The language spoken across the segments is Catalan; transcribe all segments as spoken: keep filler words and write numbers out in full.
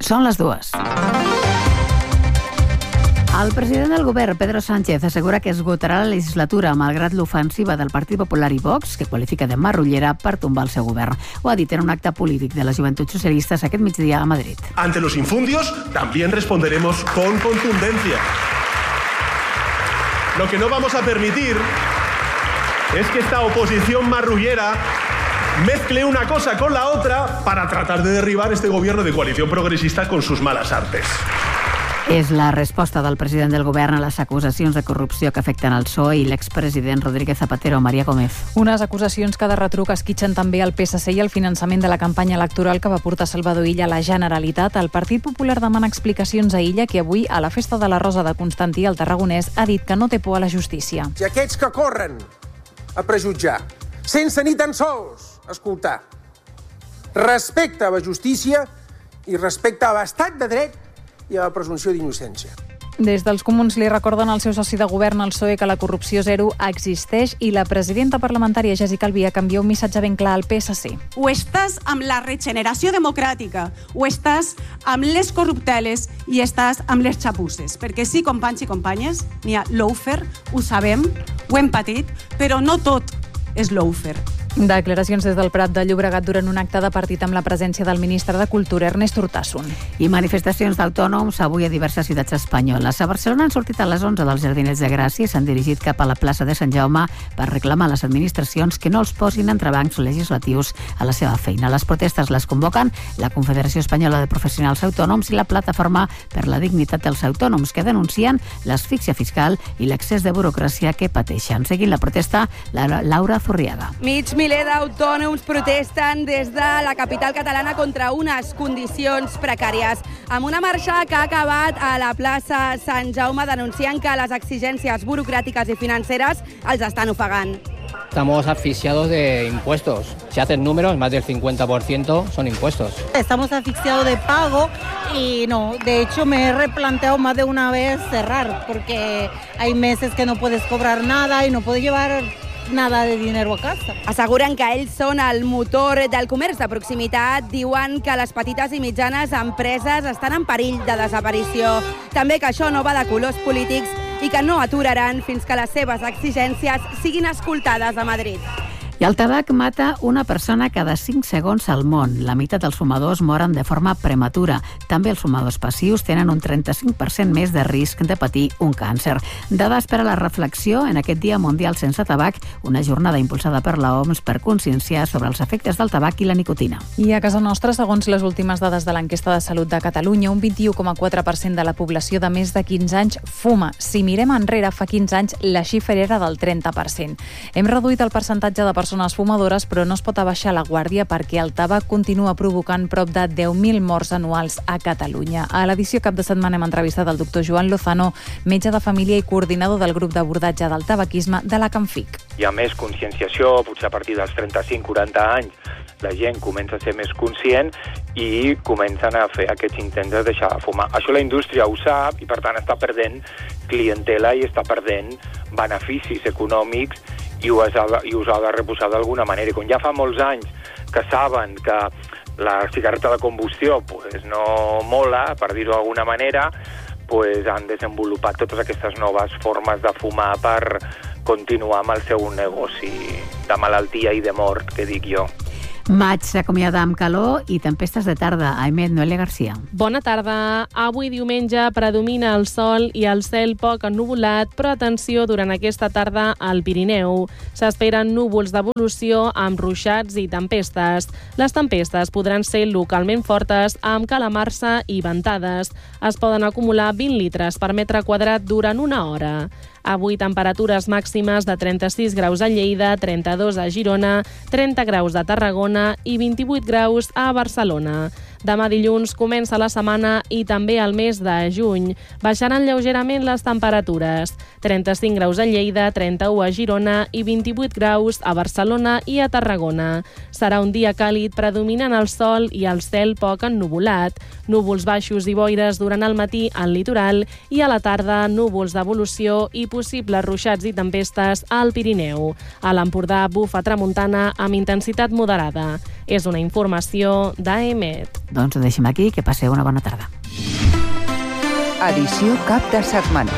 Són les dues. El president del govern, Pedro Sánchez, assegura que esgotarà la legislatura malgrat l'ofensiva del Partit Popular i Vox, que qualifica de marrullera per tombar el seu govern. Ho ha dit en un acte polític de les Joventuts Socialistes aquest migdia a Madrid. Ante los infundios también responderemos con contundencia. Lo que no vamos a permitir es que esta oposición marrullera mezcle una cosa con la otra para tratar de derribar este gobierno de coalición progresista con sus malas artes. És la resposta del president del govern a les acusacions de corrupció que afecten el P S O E i l'expresident Rodríguez Zapatero. Maria Gómez. Unes acusacions que de retruc esquitxen també el P S C i el finançament de la campanya electoral que va portar Salvador Illa a la Generalitat. El Partit Popular demana explicacions a Illa, que avui, a la festa de la Rosa de Constantí, el tarragonès, ha dit que no té por a la justícia. Si aquests que corren a prejutjar, sense ni tan sols escoltar, respecte a la justícia i respecte a l'estat de dret i a la presumpció d'innocència. Des dels comuns li recorden al seu soci de govern, el P S O E, que la corrupció zero existeix, i la presidenta parlamentària, Jéssica Albiach, envia un missatge ben clar al P S C. O estàs amb la regeneració democràtica, o estàs amb les corrupteles i estàs amb les xapusses. Perquè sí, companys i companyes, n'hi ha lawfare, ho sabem, ho hem patit, però no tot és lawfare. Declaracions des del Prat de Llobregat durant un acte de partit amb la presència del ministre de Cultura, Ernest Urtasun. I manifestacions d'autònoms avui a diverses ciutats espanyoles. A Barcelona han sortit a les onze dels Jardinets de Gràcia i s'han dirigit cap a la plaça de Sant Jaume per reclamar a les administracions que no els posin entrebancs legislatius a la seva feina. Les protestes les convoquen la Confederació Espanyola de Professionals Autònoms i la Plataforma per la Dignitat dels Autònoms, que denuncien l'asfíxia fiscal i l'excés de burocràcia que pateixen. Seguint la protesta, la Laura Zurriaga. Mig miler d'autònoms protesten des de la capital catalana contra unes condicions precàries, amb una marxa que ha acabat a la plaça Sant Jaume denunciant que les exigències burocràtiques i financeres els estan ofegant. Estamos asfixiados de impuestos. Si hacen números, más del cincuenta por ciento son impuestos. Estamos asfixiados de pago y no, de hecho me he replanteado más de una vez cerrar, porque hay meses que no puedes cobrar nada y no puedes llevar nada de dinero a casa. Asseguren que ells són el motor del comerç de proximitat. Diuen que les petites i mitjanes empreses estan en perill de desaparició. També que això no va de colors polítics i que no aturaran fins que les seves exigències siguin escoltades a Madrid. I el tabac mata una persona cada cinc segons al món. La meitat dels fumadors moren de forma prematura. També els fumadors passius tenen un trenta-cinc per cent més de risc de patir un càncer. Dades per a la reflexió en aquest Dia Mundial Sense Tabac, una jornada impulsada per l'O M S per conscienciar sobre els efectes del tabac i la nicotina. I a casa nostra, segons les últimes dades de l'enquesta de salut de Catalunya, un vint-i-u coma quatre per cent de la població de més de quinze anys fuma. Si mirem enrere, fa quinze anys, la xifra era del trenta per cent. Hem reduït el percentatge de persones persones fumadores, però no es pot abaixar la guàrdia perquè el tabac continua provocant prop de deu mil morts anuals a Catalunya. A l'edició cap de setmana hem entrevistat el doctor Joan Lozano, metge de família i coordinador del grup d'abordatge del tabaquisme de la Camfic. Hi ha més conscienciació, potser a partir dels trenta-cinc quaranta anys la gent comença a ser més conscient i comencen a fer aquests intents de deixar de fumar. Això la indústria ho sap i, per tant, està perdent clientela i està perdent beneficis econòmics i us ha de, i us ha de reposar d'alguna manera. I com ja fa molts anys que saben que la cigarreta de combustió pues, no mola, per dir-ho d'alguna manera, pues, han desenvolupat totes aquestes noves formes de fumar per continuar amb el seu negoci de malaltia i de mort, que dic jo. Maig s'acomiada amb calor i tempestes de tarda. Aimet, Noelia Garcia. Bona tarda. Avui diumenge predomina el sol i el cel poc ennuvolat, però atenció durant aquesta tarda al Pirineu. S'esperen núvols d'evolució amb ruixats i tempestes. Les tempestes podran ser localment fortes amb calamarsa i ventades. Es poden acumular vint litres per metre quadrat durant una hora. Avui temperatures màximes de trenta-sis graus a Lleida, trenta-dos a Girona, trenta graus a Tarragona i vint-i-vuit graus a Barcelona. Demà dilluns comença la setmana i també el mes de juny. Baixaran lleugerament les temperatures. trenta-cinc graus a Lleida, trenta-u a Girona i vint-i-vuit graus a Barcelona i a Tarragona. Serà un dia càlid predominant el sol i el cel poc ennuvolat. Núvols baixos i boires durant el matí al litoral i a la tarda núvols d'evolució i possibles ruixats i tempestes al Pirineu. A l'Empordà bufa tramuntana amb intensitat moderada. És una informació d'A M E T. Doncs ho deixem aquí, que passeu una bona tarda. Edició cap de setmana.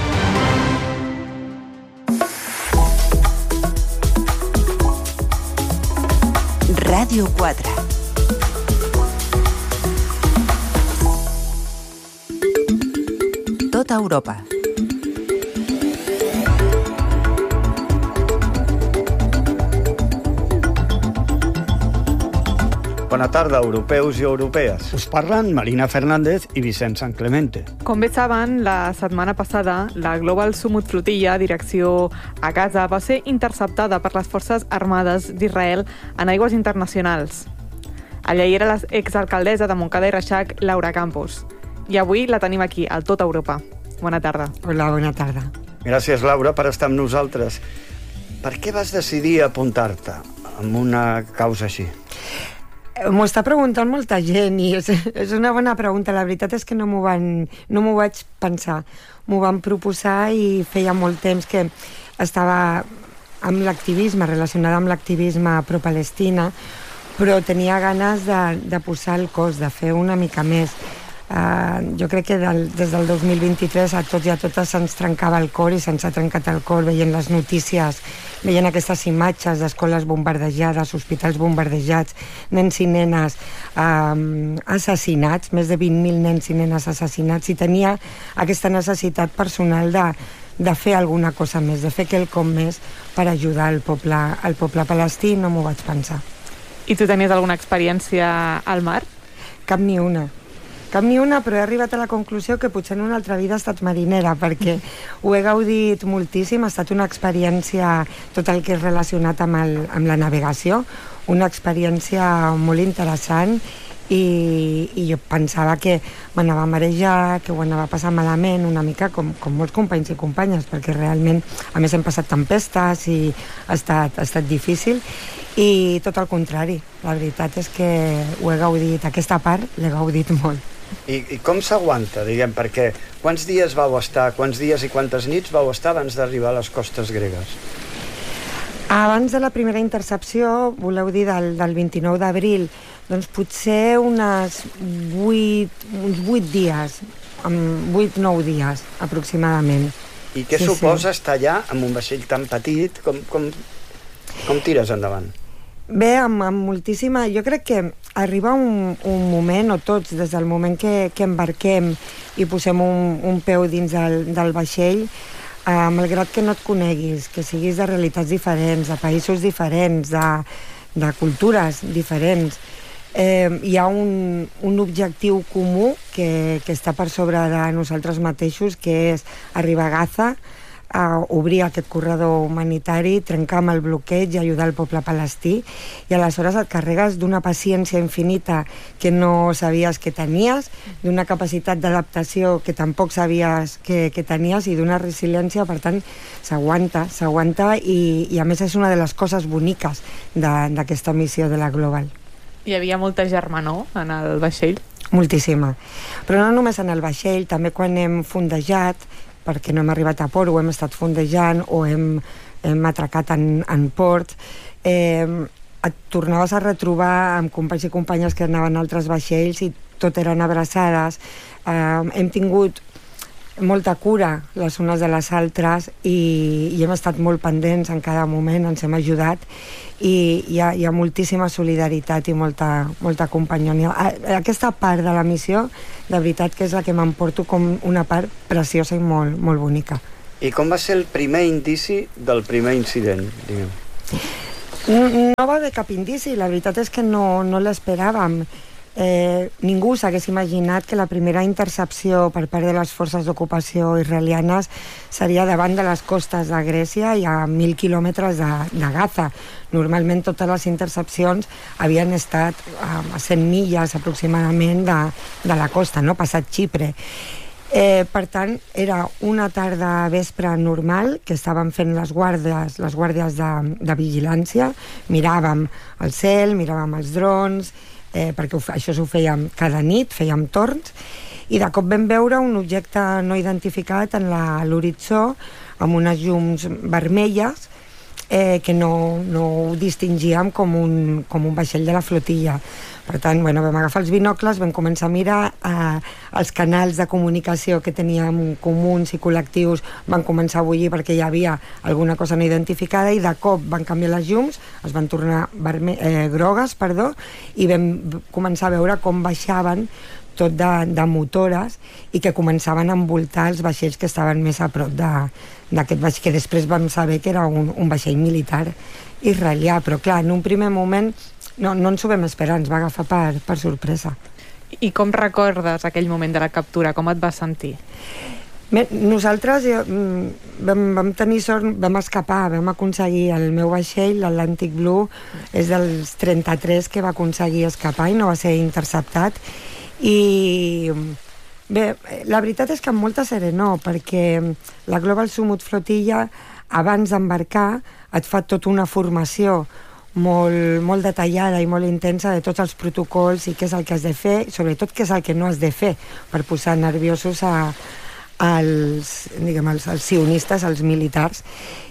Ràdio quatre. Tota Europa. Bona tarda, europeus i europees. Us parlen Marina Fernández i Vicent San Clemente. Com bé saben, la setmana passada, la Global Summit Flotilla, direcció a Gaza, va ser interceptada per les forces armades d'Israel en aigües internacionals. Allà hi era l'exalcaldessa de Montcada i Reixac, Laura Campos. I avui la tenim aquí, al Tot Europa. Bona tarda. Hola, bona tarda. Gràcies, Laura, per estar amb nosaltres. Per què vas decidir apuntar-te amb una causa així? M'ho està preguntant molta gent i és, és una bona pregunta. La veritat és que no m'ho van, no m'ho vaig pensar. M'ho van proposar i feia molt temps que estava amb l'activisme, relacionada amb l'activisme pro-Palestina, però tenia ganes de, de posar el cos, de fer una mica més. Uh, jo crec que del, des del dos mil vint-i-tres a tots i a totes se'ns trencava el cor i se'ns ha trencat el cor veient les notícies, veient aquestes imatges d'escoles bombardejades, hospitals bombardejats, nens i nenes um, assassinats, més de vint mil nens i nenes assassinats, i tenia aquesta necessitat personal de, de fer alguna cosa més, de fer quelcom més per ajudar el poble, el poble palestí. No m'ho vaig pensar. I tu tenies alguna experiència al mar? Cap ni una. Cap ni una, però he arribat a la conclusió que potser en una altra vida he estat marinera, perquè ho he gaudit moltíssim, ha estat una experiència, tot el que és relacionat amb, el, amb la navegació, una experiència molt interessant, i, i jo pensava que m'anava a marejar, que ho anava a passar malament, una mica com, com molts companys i companyes, perquè realment, a més hem passat tempestes i ha estat, ha estat difícil, i tot el contrari, la veritat és que ho he gaudit, aquesta part l'he gaudit molt. I, i com s'aguanta, diguem, perquè quants dies vau estar, quants dies i quantes nits vau estar abans d'arribar a les costes gregues? Abans de la primera intercepció, voleu dir del, del vint-i-nou d'abril, doncs potser unes vuit, uns vuit dies, vuit nou dies aproximadament. I què sí, suposa sí. estar allà amb un vaixell tan petit? Com, com, com tires endavant? Bé, amb, amb moltíssima... Jo crec que arriba un, un moment, o tots, des del moment que, que embarquem i posem un, un peu dins del, del vaixell, eh, malgrat que no et coneguis, que siguis de realitats diferents, de països diferents, de, de cultures diferents, eh, hi ha un, un objectiu comú que, que està per sobre de nosaltres mateixos, que és arribar a Gaza, a obrir aquest corredor humanitari, trencar amb el bloqueig i ajudar el poble palestí, i aleshores et carregues d'una paciència infinita que no sabies que tenies, d'una capacitat d'adaptació que tampoc sabies que, que tenies, i d'una resiliència. Per tant, s'aguanta, s'aguanta, i, i a més és una de les coses boniques d'aquesta missió de la Global. Hi havia molta germanor en el vaixell? Moltíssima. Però no només en el vaixell, també quan hem fondejat, perquè no hem arribat a port, o hem estat fondejant, o hem, hem atracat en, en port, eh, et tornaves a retrobar amb companys i companyes que anaven a altres vaixells i tot eren abraçades. Eh, hem tingut molta cura les unes de les altres i, i hem estat molt pendents en cada moment, ens hem ajudat, i hi ha, hi ha moltíssima solidaritat i molta, molta companyonia. Aquesta part de la missió, de veritat que és la que m'emporto com una part preciosa i molt, molt bonica. I com va ser el primer indici del primer incident, diguem? No, no va haver cap indici, la veritat és que no, no l'esperàvem. Eh, ningú s'hagués imaginat que la primera intercepció per part de les forces d'ocupació israelianes seria davant de les costes de Grècia i a mil quilòmetres de, de Gaza. Normalment totes les intercepcions havien estat a cent milles aproximadament de, de la costa, no? Passat Xipre. Eh, per tant, era una tarda vespre normal que estàvem fent les guàrdies, les guàrdies de, de vigilància, miràvem el cel, miràvem els drons, eh, perquè ho, això s'ho fèiem cada nit, fèiem torns, i de cop vam veure un objecte no identificat en l'horitzó amb unes llums vermelles eh, que no, no ho distingíem com un, com un vaixell de la flotilla. Per tant, bueno, vam agafar els binocles, vam començar a mirar eh, els canals de comunicació que teníem comuns i col·lectius, van començar a bullir perquè hi havia alguna cosa no identificada, i de cop van canviar les llums, es van tornar verme eh, grogues, perdó, i vam començar a veure com baixaven tot de, de motores, i que començaven a envoltar els vaixells que estaven més a prop d'aquest vaixell, que després vam saber que era un, un vaixell militar israelià, però clar, en un primer moment no, no ens ho vam esperar, ens va agafar per, per sorpresa. I com recordes aquell moment de la captura? Com et vas sentir? Bé, nosaltres ja, vam, vam tenir sort, vam escapar, vam aconseguir el meu vaixell, l'Atlantic Blue, és dels trenta-tres que va aconseguir escapar i no va ser interceptat. I bé, la veritat és que amb molta serenor, perquè la Global Summit Flotilla, abans d'embarcar, et fa tota una formació molt, molt detallada i molt intensa de tots els protocols i què és el que has de fer, i sobretot què és el que no has de fer, per posar nerviosos a, als, diguem, als, als sionistes, als militars.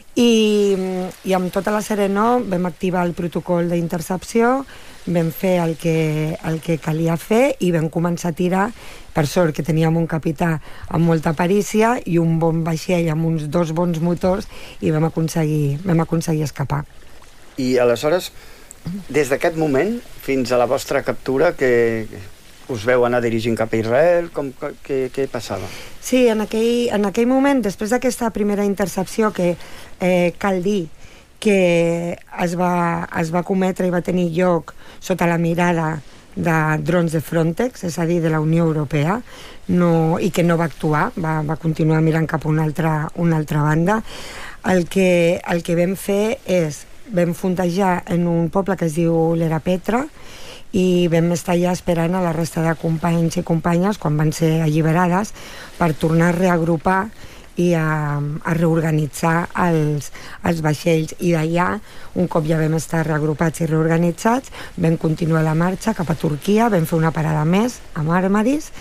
I, i amb tota la serenor vam activar el protocol d'intercepció, vam fer el que, el que calia fer i vam començar a tirar. Per sort que teníem un capità amb molta perícia i un bon vaixell amb uns dos bons motors, i vam aconseguir, vam aconseguir escapar. I aleshores, des d'aquest moment fins a la vostra captura, que us veu anar dirigint cap a Israel, com, què, què passava? Sí, en aquell, en aquell moment, després d'aquesta primera intercepció, que eh, cal dir que es va, es va cometre i va tenir lloc sota la mirada de drons de Frontex, és a dir, de la Unió Europea, no, i que no va actuar, va, va continuar mirant cap a una altra, una altra banda. El que, el que vam fer és, vam fondejar en un poble que es diu l'Era Petra, i vam estar allà esperant a la resta de companys i companyes, quan van ser alliberades, per tornar a reagrupar i a, a reorganitzar els, els vaixells. I d'allà, un cop ja vam estar reagrupats i reorganitzats, vam continuar la marxa cap a Turquia, vam fer una parada més a Marmaris,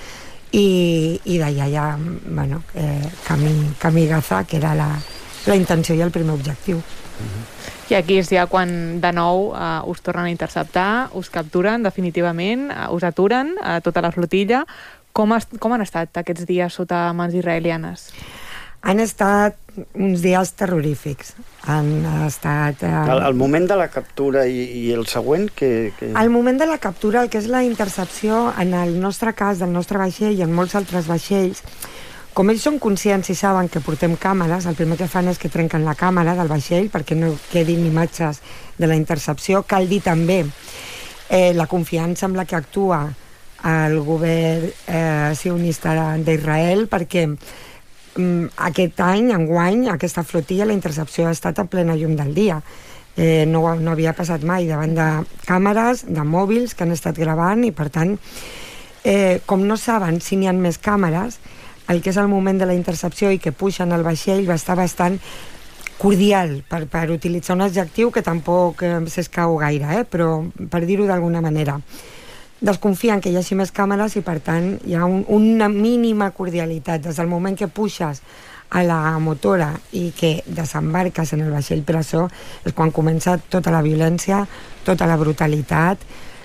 i, i d'allà ja, bueno, eh, camí, camí Gaza, que era la, la intenció i el primer objectiu. Uh-huh. I aquí és ja quan de nou uh, us tornen a interceptar, us capturen definitivament, uh, us aturen a uh, tota la flotilla. Com, has, com han estat aquests dies sota mans israelianes? Han estat uns dies terrorífics. Han estat... Eh... El, el moment de la captura i, i el següent... Que, que... El moment de la captura, el que és la intercepció, en el nostre cas, del nostre vaixell i en molts altres vaixells, com ells són conscients i saben que portem càmeres, el primer que fan és que trenquen la càmera del vaixell perquè no quedin imatges de la intercepció. Cal dir també eh, la confiança amb la que actua el govern eh, sionista d'Israel, perquè mm, aquest any, enguany, aquesta flotilla, la intercepció ha estat a plena llum del dia. Eh, no, no havia passat mai davant de càmeres, de mòbils que han estat gravant, i per tant, eh, com no saben si n'hi ha més càmeres, el que és el moment de la intercepció i que puixen el vaixell va estar bastant cordial, per, per utilitzar un adjectiu que tampoc eh, s'escau gaire, eh, però per dir-ho d'alguna manera. Desconfien que hi hagi més càmeres i, per tant, hi ha un, una mínima cordialitat. Des del moment que puixes a la motora i que desembarques en el vaixell presó és quan comença tota la violència, tota la brutalitat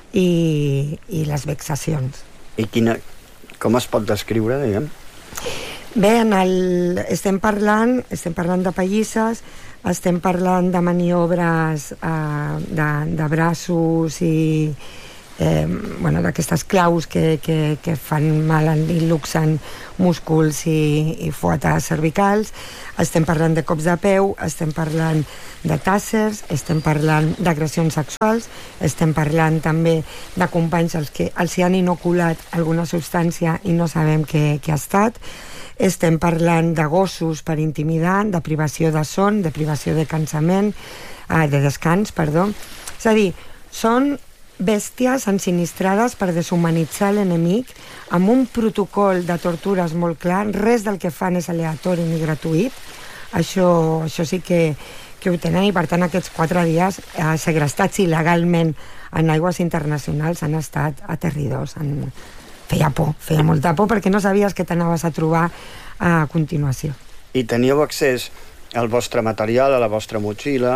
i, i les vexacions. I quina, com es pot descriure, diguem? Bé, en el, estem parlant estem parlant de pallisses, estem parlant de maniobres eh, de, de braços i eh, bueno, d'aquestes claus que, que, que fan mal i luxen músculs i, i fuetes cervicals. Estem parlant de cops de peu, estem parlant de tàssers, estem parlant d'agressions sexuals, estem parlant també de companys als que els hi han inoculat alguna substància i no sabem què, què ha estat. Estem parlant de gossos per intimidar, de privació de son, de privació de cansament, eh, de descans, perdó. És a dir, són bèsties ensinistrades per deshumanitzar l'enemic amb un protocol de tortures molt clar. Res del que fan és aleatori ni gratuït. Això, això sí que, que ho tenen, i per tant aquests quatre dies eh, segrestats il·legalment en aigües internacionals han estat aterridors. Han... Feia por, feia molta por perquè no sabies què t'anaves a trobar a continuació. I teníeu accés al vostre material, a la vostra motxilla,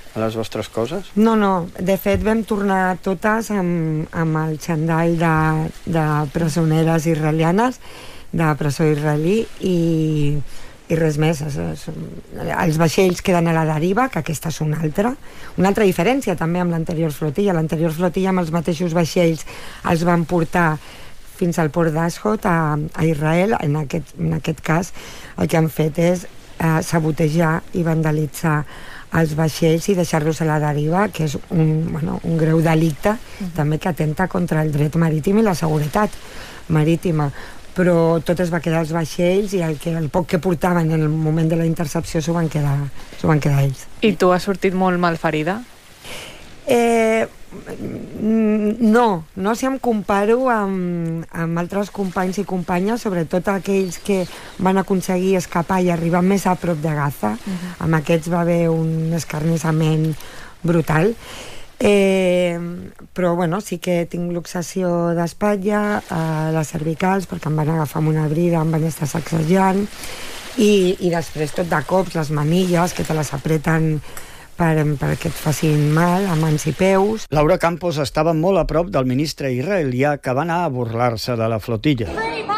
a les vostres coses? No, no. De fet, vam tornar totes amb, amb el xandall de, de presoneres israelianes, de presó israelí, i, i res més. Els vaixells queden a la deriva, que aquesta és una altra. Una altra diferència també amb l'anterior flotilla. L'anterior flotilla amb els mateixos vaixells els van portar fins al port d'Ashdod, a, a Israel. En aquest, en aquest cas, el que han fet és eh, sabotejar i vandalitzar els vaixells i deixar-los a la deriva, que és un, bueno, un greu delicte, uh-huh. també que atenta contra el dret marítim i la seguretat marítima. Però tot es va quedar als vaixells i el, que, el poc que portaven en el moment de la intercepció s'ho van quedar, s'ho van quedar ells. I tu has sortit molt malferida? Eh, no, no si em comparo amb, amb altres companys i companyes, sobretot aquells que van aconseguir escapar i arribar més a prop de Gaza. Uh-huh. Amb aquests va haver un escarnissament brutal. Eh, però bueno, sí que tinc luxació d'espatlla, a les cervicals, perquè em van agafar amb una brida, em van estar sacsejant, i, i després tot de cops, les manilles que te les apreten per, perquè et facin mal a mans i peus. Laura Campos estava molt a prop del ministre israelià que va anar a burlar-se de la flotilla.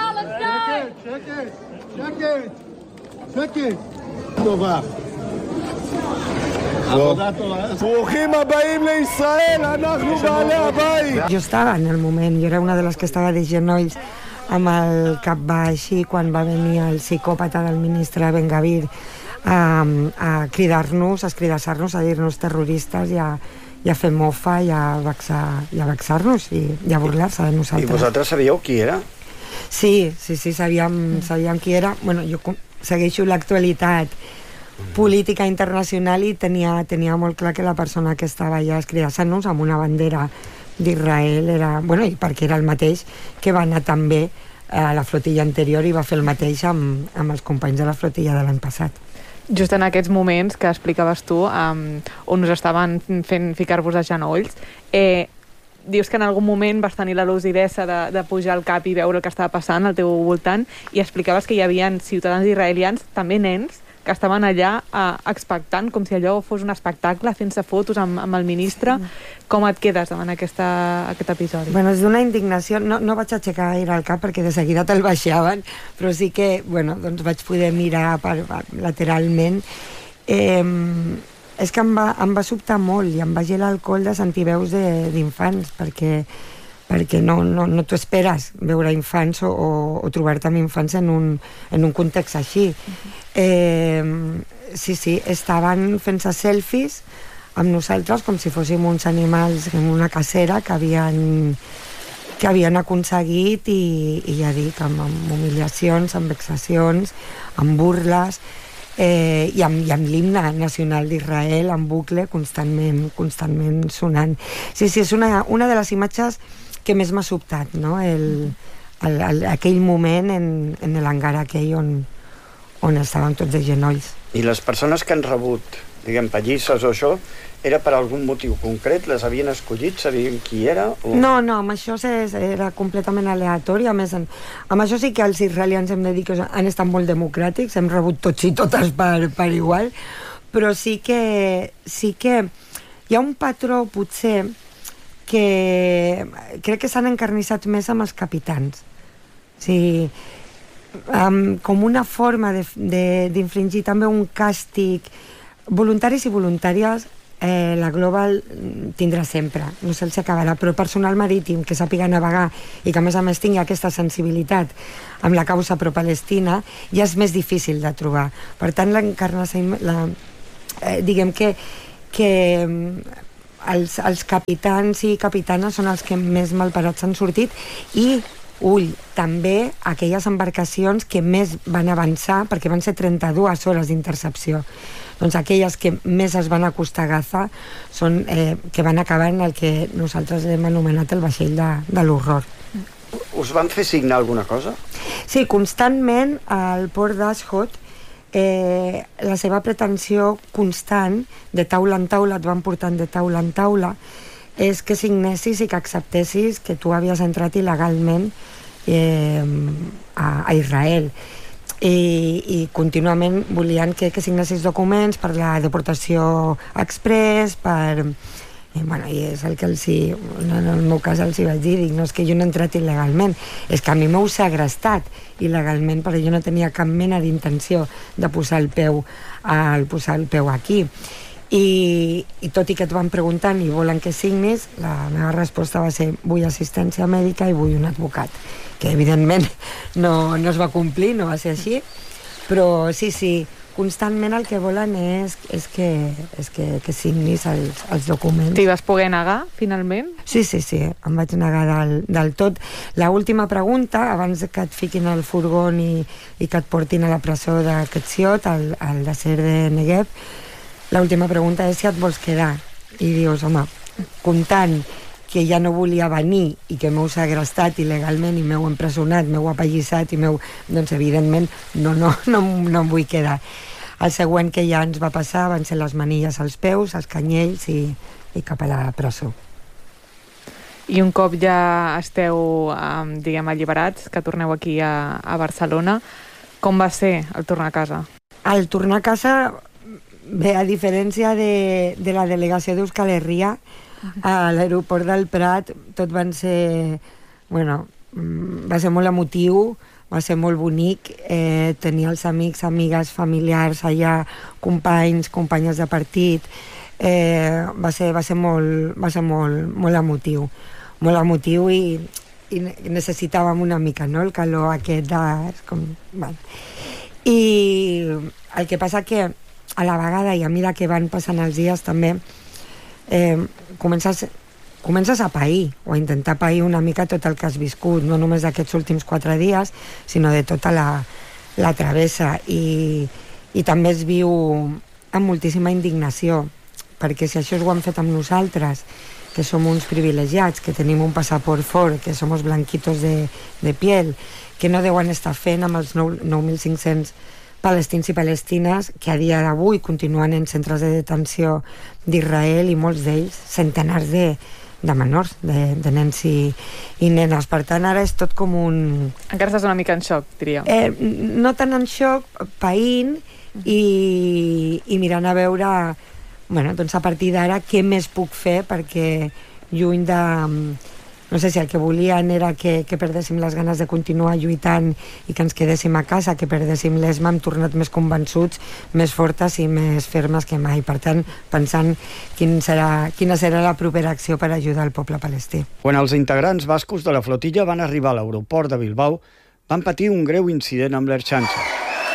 Jo estava en el moment, jo era una de les que estava de genolls amb el cap baix, i quan va venir el psicòpata del ministre Ben-Gvir a, a cridar-nos, a escridassar-nos, a dir-nos terroristes i a, i a fer mofa i a vexar, i a vexar-nos i, i a burlar-se de nosaltres. I vosaltres sabíeu qui era? Sí, sí, sí, sabíem, sabíem qui era. Bueno, jo segueixo l'actualitat política internacional i tenia, tenia molt clar que la persona que estava allà escridassant-nos amb una bandera d'Israel era, bueno, i perquè era el mateix que va anar també a la flotilla anterior i va fer el mateix amb, amb els companys de la flotilla de l'any passat. Just en aquests moments que explicaves tu, um, on us estaven fent ficar-vos de genolls, eh, dius que en algun moment vas tenir la lucidesa de, de pujar al cap i veure el que estava passant al teu voltant, i explicaves que hi havia ciutadans israelians, també nens, que estaven allà eh, expectant, com si allò fos un espectacle, fent-se fotos amb, amb el ministre. Com et quedes davant aquesta, aquest episodi? Bueno, és d'una indignació. No, no vaig aixecar gaire el cap perquè de seguida te'l baixaven, però sí que, bueno, doncs vaig poder mirar per, per, lateralment. Eh, és que em va, em va sobtar molt i em va gelar el coll de sentir veus d'infants, perquè perquè no, no, no t'ho esperes veure infants o, o, o trobar-te amb infants en un, en un context així. Uh-huh. Eh, sí, sí, estaven fent-se selfies amb nosaltres com si fóssim uns animals en una cacera que havien, que havien aconseguit i, i ja dic, amb, amb humiliacions, amb vexacions, amb burles, eh, i amb, i amb l'himne nacional d'Israel en bucle constantment, constantment sonant. Sí, sí, és una, una de les imatges que més m'ha sobtat, no? El, el, el, aquell moment en, en l'hangar aquell on, on estaven tots de genolls. I les persones que han rebut, diguem, pallisses o això, era per algun motiu concret? Les havien escollit? Sabien qui era? O... No, no, amb això era completament aleatori. A més, en, amb això sí que els israelians hem de dir que han estat molt democràtics, hem rebut tots i totes per, per igual, però sí que, sí que hi ha un patró, potser, que crec que s'han encarnissat més amb els capitans. O sigui, um, com una forma d'infringir també un càstig. Voluntaris i voluntàries, eh, la Global tindrà sempre, no se'ls acabarà, però personal marítim que sàpiga navegar i que a més a més tingui aquesta sensibilitat amb la causa pro-palestina ja és més difícil de trobar. Per tant, l'encarnació, la, eh, diguem que, que Els, els capitans i capitanes són els que més malparats han sortit i, ull, també aquelles embarcacions que més van avançar, perquè van ser trenta-dues hores d'intercepció. Doncs aquelles que més es van acostar a Gaza són eh, que van acabar en el que nosaltres hem anomenat el vaixell de, de l'horror. Us van fer signar alguna cosa? Sí, constantment al port d'Ashdod Eh, la seva pretensió constant, de taula en taula, et van portant de taula en taula, és que signessis i que acceptessis que tu havies entrat il·legalment eh, a, a Israel. i, i contínuament volien que, que signessis documents per la deportació express, per... I, bueno, i és el que els hi, en el meu cas els hi vaig dir, dic, no és que jo no he entrat il·legalment, és que a mi m'heu segrestat il·legalment, perquè jo no tenia cap mena d'intenció de posar el peu, al posar el peu aquí. I, i tot i que et van preguntant i volen que signis, la meva resposta va ser vull assistència mèdica i vull un advocat, que evidentment no, no es va complir, no va ser així, però sí, sí, constantment el que volen és, és, que, és que, que signis els, els documents. T'hi vas poder negar, finalment? Sí, sí, sí, em vaig negar del, del tot. La última pregunta, abans que et fiquin al furgon i, i que et portin a la presó de Ketziot, al, al desert de Negev, l'última pregunta és si et vols quedar. I dius, home, comptant que ja no volia venir i que m'heu segrestat il·legalment i m'heu empresonat, m'heu apallissat i m'heu... Doncs, evidentment, no, no, no, no em vull quedar. El següent que ja ens va passar van ser les manilles als peus, els canyells i, i cap a la presó. I un cop ja esteu, um, diguem, alliberats, que torneu aquí a, a Barcelona, com va ser el tornar a casa? El tornar a casa, bé, a diferència de, de la delegació d'Euskal Herria, a l'aeroport del Prat tot van ser, bueno, va ser molt emotiu, va ser molt bonic, eh, tenir els amics, amigues, familiars allà, companys, companyes de partit, eh, va ser, va ser, molt, va ser molt, molt emotiu, molt emotiu i, i necessitàvem una mica, no?, el calor aquest de... Com, bueno. I el que passa que a la vegada, i a mesura que van passant els dies també, Eh, comences, comences a pair o a intentar pair una mica tot el que has viscut, no només d'aquests últims quatre dies, sinó de tota la, la travessa, i, i també es viu amb moltíssima indignació, perquè si això ho han fet amb nosaltres, que som uns privilegiats, que tenim un passaport fort, que som blanquitos de, de piel, que no deuen estar fent amb els nou mil cinc-cents palestins i palestines que a dia d'avui continuen en centres de detenció d'Israel, i molts d'ells centenars de, de menors, de, de nens i, i nenes. Per tant, ara és tot com un... Encara estàs una mica en xoc, diria. Eh, no tant en xoc, païnt i, i mirant a veure, bueno, doncs a partir d'ara què més puc fer, perquè lluny de... No sé si el que volien era que, que perdéssim les ganes de continuar lluitant i que ens quedéssim a casa, que perdéssim l'esma, hem tornat més convençuts, més fortes i més fermes que mai. Per tant, pensant quin serà, quina serà la propera acció per ajudar el poble palestí. Quan els integrants bascos de la flotilla van arribar a l'aeroport de Bilbao, van patir un greu incident amb l'Ertzaintza.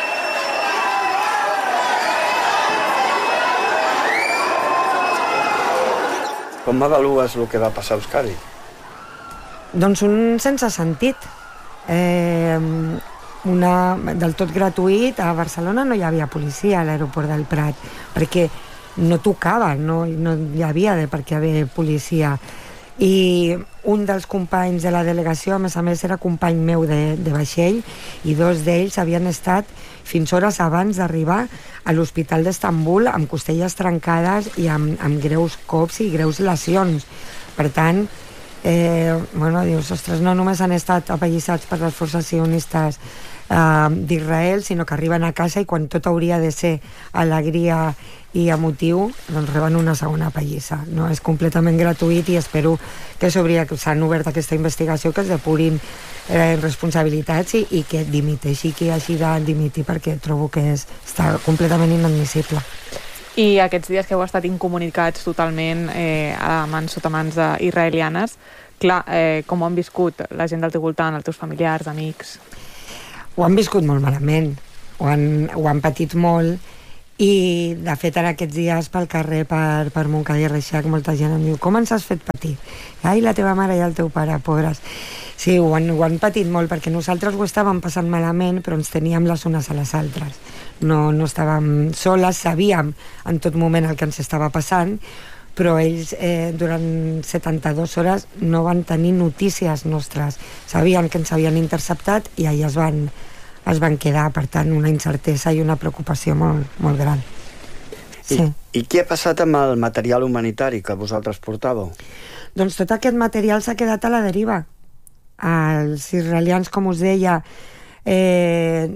Com avalues el que va passar a Euskadi? Doncs un sense sentit. Eh, una, del tot gratuït. A Barcelona no hi havia policia a l'aeroport del Prat, perquè no tocava, no, no hi havia de per què haver policia. I un dels companys de la delegació, a més a més, era company meu de, de vaixell, i dos d'ells havien estat fins hores abans d'arribar a l'Hospital d'Estambul amb costelles trencades i amb, amb greus cops i greus lesions. Per tant, Eh, bueno, dius, ostres, no només han estat apallissats per les forces sionistes eh, d'Israel, sinó que arriben a casa i quan tot hauria de ser alegria i emotiu, doncs reben una segona pallissa. No? És completament gratuït i espero que s'han obert aquesta investigació, que es depurin eh, responsabilitats i, i que dimiteixi qui hagi de dimitir, perquè trobo que és, està completament inadmissible. I aquests dies que heu estat incomunicats totalment eh, a mans sota mans israelianes, clar, eh, com ho han viscut la gent del teu voltant, els teus familiars, amics? Ho han viscut molt malament, ho han, ho han patit molt, i de fet ara aquests dies pel carrer, per, per Montcada i Reixac, molta gent em diu, com ens has fet patir? Ai, la teva mare i el teu pare, pobres. Sí, ho han, ho han patit molt, perquè nosaltres ho estàvem passant malament, però ens teníem les unes a les altres. No, no estàvem soles, sabíem en tot moment el que ens estava passant, però ells eh, durant setanta-dues hores no van tenir notícies nostres. Sabien que ens havien interceptat i allà es van, es van quedar, per tant, una incertesa i una preocupació molt, molt gran. Sí. I, I què ha passat amb el material humanitari que vosaltres portàveu? Doncs tot aquest material s'ha quedat a la deriva. Els israelians, com us deia, eh,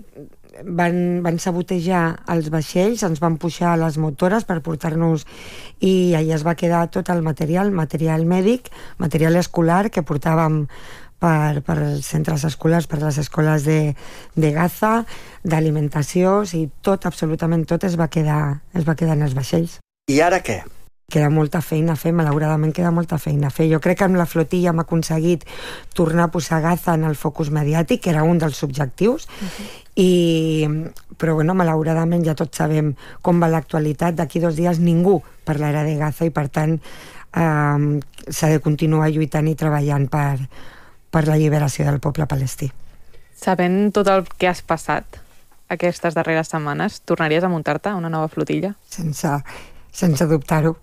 van, van sabotejar els vaixells, ens van pujar les motores per portar-nos, i allà es va quedar tot el material, material mèdic, material escolar que portàvem per, per els centres escolars, per les escoles de, de Gaza, d'alimentació, o sigui, tot, absolutament tot es va quedar, es va quedar en els vaixells. I ara què? Queda molta feina a fer, malauradament queda molta feina a fer. Jo crec que amb la flotilla hem aconseguit tornar a posar Gaza en el focus mediàtic, que era un dels objectius, uh-huh. i, però bueno, malauradament ja tots sabem com va l'actualitat. D'aquí dos dies ningú parlarà de Gaza i per tant eh, s'ha de continuar lluitant i treballant per, per l'alliberació del poble palestí. Sabent tot el que has passat aquestes darreres setmanes, tornaries a muntar-te a una nova flotilla? Sense, sense dubtar-ho.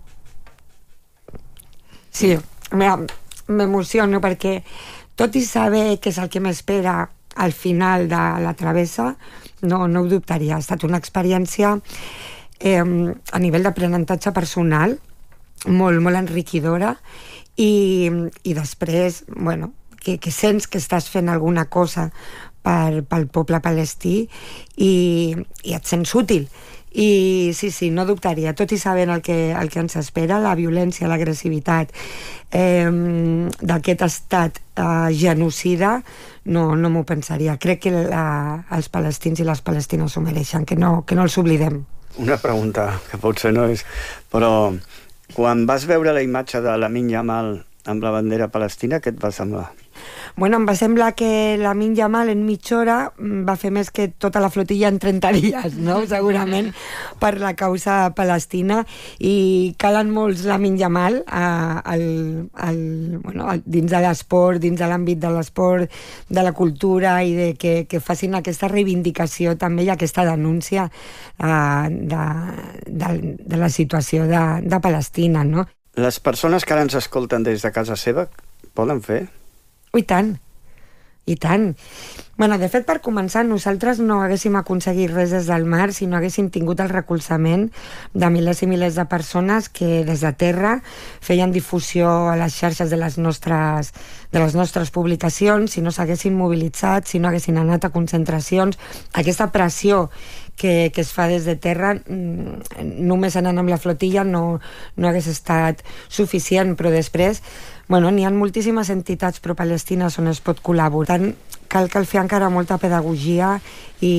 Sí, m'emociono perquè tot i saber què és el que m'espera al final de la travessa, no, no ho dubtaria. Ha estat una experiència eh, a nivell d'aprenentatge personal molt, molt enriquidora i, i després, bueno, que, que sents que estàs fent alguna cosa per, pel poble palestí i, i et sents útil. I sí, sí, no dubtaria, tot i sabent el que, el que ens espera, la violència, l'agressivitat eh, d'aquest estat eh, genocida, no, no m'ho pensaria. Crec que la, els palestins i les palestines s'ho mereixen, que no, que no els oblidem. Una pregunta, que potser no és, però quan vas veure la imatge de Lamine Yamal amb la bandera palestina, què et va semblar? Bueno, em va semblar que Lamine Yamal en mitja hora va fer més que tota la flotilla en trenta dies, no? Segurament per la causa palestina, i calen molts Lamine Yamal a, al, al, bueno, dins de l'esport, dins de l'àmbit de l'esport, de la cultura, i de que, que facin aquesta reivindicació també i aquesta denúncia uh, de, de, de la situació de, de Palestina, no? Les persones que ara ens escolten des de casa seva poden fer? I tant, i tant. Bueno, de fet, per començar, nosaltres no haguéssim aconseguit res des del mar si no haguéssim tingut el recolzament de milers i milers de persones que des de terra feien difusió a les xarxes de les nostres, de les nostres publicacions, si no s'haguessin mobilitzat, si no haguessin anat a concentracions. Aquesta pressió que, que es fa des de terra, només anant amb la flotilla no, no hagués estat suficient, però després bueno, n'hi ha moltíssimes entitats pro-palestines on es pot col·laborar. Tant cal, cal fer encara molta pedagogia i,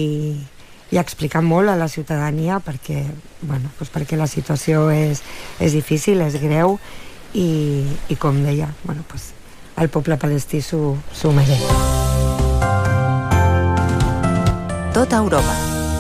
i explicar molt a la ciutadania perquè, bueno, doncs perquè la situació és, és difícil, és greu i, i com deia, bueno, doncs el poble palestí s'ho, s'ho mereix. Tota Europa.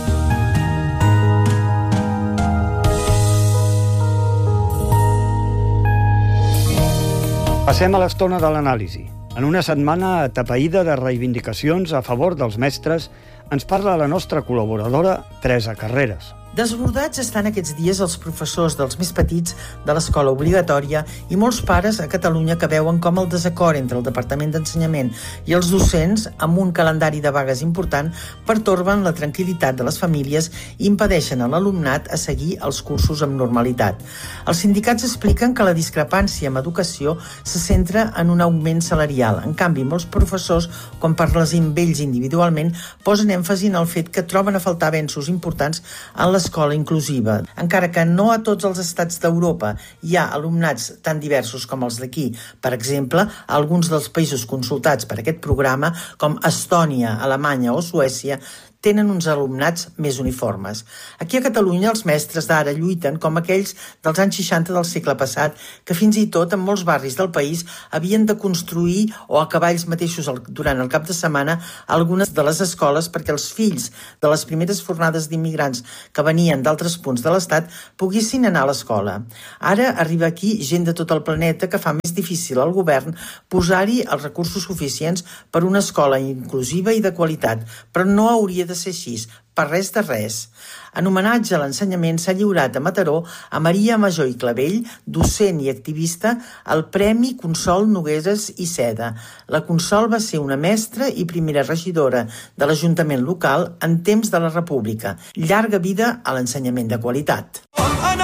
Passem a l'estona de l'anàlisi. En una setmana atapeïda de reivindicacions a favor dels mestres, ens parla la nostra col·laboradora, Teresa Carreras. Desbordats estan aquests dies els professors dels més petits de l'escola obligatòria i molts pares a Catalunya que veuen com el desacord entre el Departament d'Ensenyament i els docents, amb un calendari de vagues important, pertorben la tranquil·litat de les famílies i impedeixen a l'alumnat a seguir els cursos amb normalitat. Els sindicats expliquen que la discrepància amb educació se centra en un augment salarial. En canvi, molts professors, quan parles amb ells individualment, posen èmfasi en el fet que troben a faltar avenços importants en les escola inclusiva. Encara que no a tots els estats d'Europa hi ha alumnats tan diversos com els d'aquí. Per exemple, alguns dels països consultats per aquest programa, com Estònia, Alemanya o Suècia, tenen uns alumnats més uniformes. Aquí a Catalunya els mestres d'ara lluiten com aquells dels anys seixanta del segle passat, que fins i tot en molts barris del país havien de construir o acabar ells mateixos durant el cap de setmana algunes de les escoles perquè els fills de les primeres fornades d'immigrants que venien d'altres punts de l'Estat poguessin anar a l'escola. Ara arriba aquí gent de tot el planeta que fa més difícil al govern posar-hi els recursos suficients per una escola inclusiva i de qualitat, però no hauria de ser així, per res de res. En homenatge a l'ensenyament s'ha lliurat a Mataró a Maria Major i Clavell, docent i activista, el Premi Consol Nogueres i Seda. La Consol va ser una mestra i primera regidora de l'Ajuntament local en temps de la República. Llarga vida a l'ensenyament de qualitat.